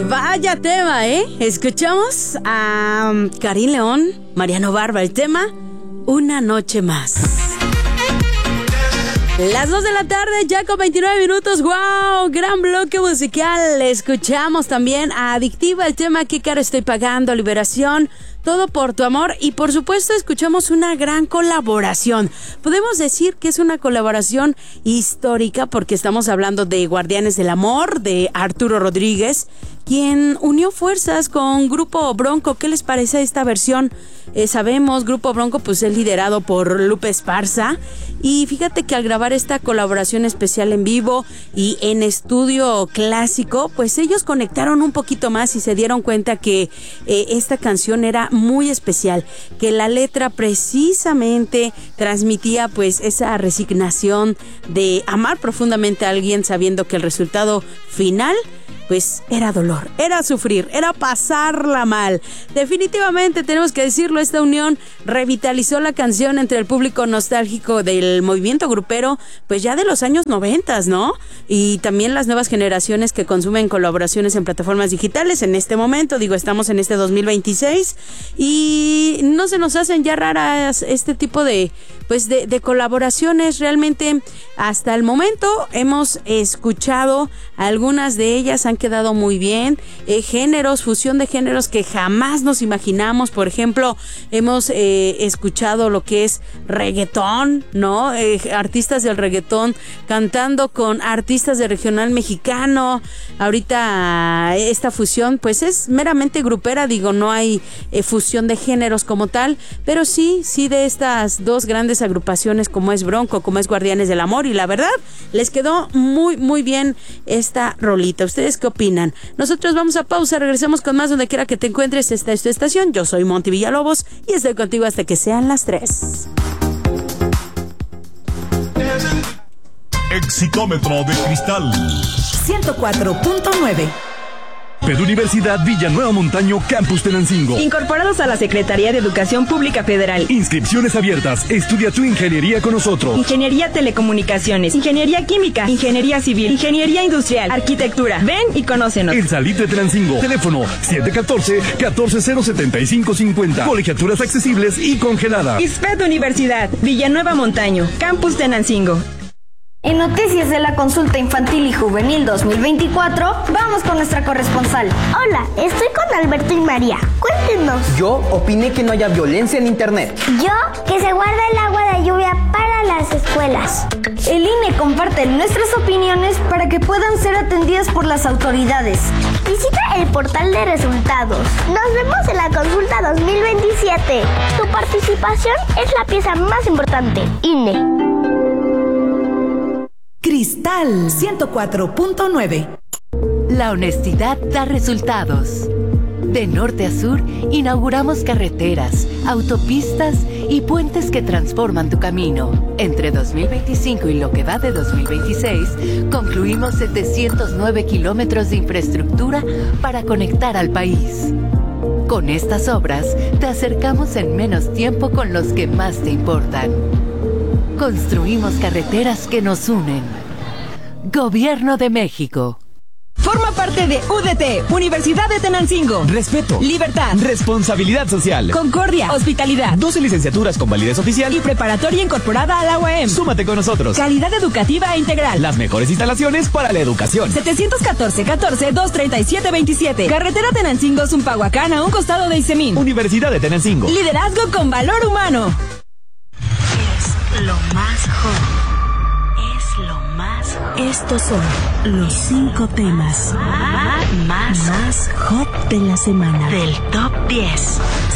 Vaya tema, ¿eh? Escuchamos a Karim León, Mariano Barba, el tema Una Noche Más. Las 2 de la tarde, ya con 29 minutos. ¡Wow! Gran bloque musical. Escuchamos también a Adictiva, el tema Qué caro estoy pagando, Liberación, Todo por tu amor. Y por supuesto escuchamos una gran colaboración. Podemos decir que es una colaboración histórica porque estamos hablando de Guardianes del Amor, de Arturo Rodríguez, quien unió fuerzas con Grupo Bronco. ¿Qué les parece esta versión? Sabemos, Grupo Bronco pues es liderado por Lupe Esparza. Y fíjate que al grabar esta colaboración especial en vivo y en estudio clásico, pues ellos conectaron un poquito más y se dieron cuenta que esta canción era muy especial, que la letra precisamente transmitía pues esa resignación de amar profundamente a alguien sabiendo que el resultado final pues era dolor, era sufrir, era pasarla mal. Definitivamente tenemos que decirlo, esta unión revitalizó la canción entre el público nostálgico del movimiento grupero, pues ya de los años 90, ¿no? Y también las nuevas generaciones que consumen colaboraciones en plataformas digitales en este momento. Digo, estamos en este 2026 y no se nos hacen ya raras este tipo de colaboraciones. Realmente hasta el momento hemos escuchado algunas de ellas, han quedado muy bien. Géneros, fusión de géneros que jamás nos imaginamos. Por ejemplo, hemos escuchado lo que es reggaetón, ¿no? Artistas del reggaetón cantando con artistas de regional mexicano. Ahorita esta fusión pues es meramente grupera, digo, no hay fusión de géneros como tal, pero sí de estas dos grandes agrupaciones como es Bronco, como es Guardianes del Amor, y la verdad les quedó muy muy bien esta rolita. ¿Ustedes qué opinan? Nosotros vamos a pausa, regresamos con más donde quiera que te encuentres. Esta es tu estación, yo soy Monty Villalobos y estoy contigo hasta que sean las 3. Exitómetro de cristal 104.9. Peduniversidad Villanueva Montaño, Campus Tenancingo. Incorporados a la Secretaría de Educación Pública Federal. Inscripciones abiertas. Estudia tu ingeniería con nosotros. Ingeniería Telecomunicaciones, Ingeniería Química, Ingeniería Civil, Ingeniería Industrial, Arquitectura. Ven y conócenos. El Salitre Tenancingo. Teléfono 714-1407550. Colegiaturas accesibles y congeladas. ISPED Universidad Villanueva Montaño, Campus Tenancingo. En Noticias de la Consulta Infantil y Juvenil 2024, vamos con nuestra corresponsal. Hola, estoy con Alberto y María. Cuéntenos. Yo opiné que no haya violencia en internet. Yo, que se guarda el agua de lluvia para las escuelas. El INE comparte nuestras opiniones para que puedan ser atendidas por las autoridades. Visita el portal de resultados. Nos vemos en la consulta 2027. Tu participación es la pieza más importante. INE. Cristal 104.9. La honestidad da resultados. De norte a sur, inauguramos carreteras, autopistas y puentes que transforman tu camino. Entre 2025 y lo que va de 2026, concluimos 709 kilómetros de infraestructura para conectar al país. Con estas obras, te acercamos en menos tiempo con los que más te importan. Construimos carreteras que nos unen. Gobierno de México. Forma parte de UDT, Universidad de Tenancingo. Respeto, libertad, responsabilidad social, concordia, hospitalidad, 12 licenciaturas con validez oficial y preparatoria incorporada a la UAM. Súmate con nosotros. Calidad educativa e integral. Las mejores instalaciones para la educación. 714-237-27. Carretera Tenancingo-Zumpahuacán, a un costado de Isemín. Universidad de Tenancingo. Liderazgo con valor humano. Es lo más hot. Es lo más hot. Estos son los 5 temas más hot de la semana. Del Top 10.